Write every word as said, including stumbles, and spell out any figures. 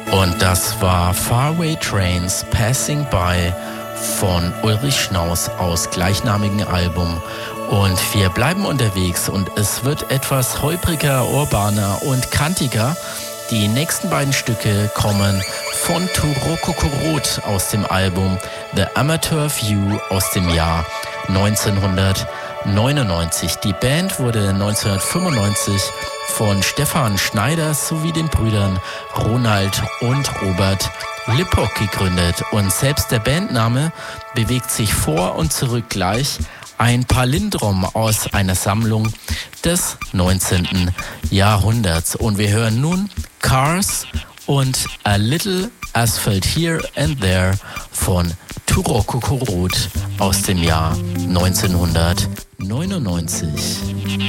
Und das war Faraway Trains Passing By von Ulrich Schnaus aus gleichnamigen Album. Und wir bleiben unterwegs und es wird etwas holpriger, urbaner und kantiger. Die nächsten beiden Stücke kommen von Turoko aus dem Album The Amateur View aus dem Jahr neunzehnhundertneunundneunzig. Die Band wurde neunzehnhundertfünfundneunzig von Stefan Schneider sowie den Brüdern Ronald und Robert Lippock gegründet. Und selbst der Bandname bewegt sich vor und zurück gleich. Ein Palindrom aus einer Sammlung des neunzehnten Jahrhunderts. Und wir hören nun Cars und A Little Asphalt Here and There von Turoko aus dem Jahr neunzehnhundertneunundneunzig.